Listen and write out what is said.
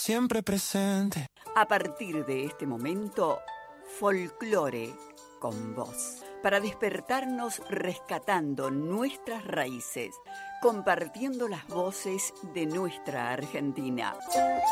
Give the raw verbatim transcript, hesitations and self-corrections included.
siempre presente. A partir de este momento, folclore con vos. Para despertarnos rescatando nuestras raíces, compartiendo las voces de nuestra Argentina.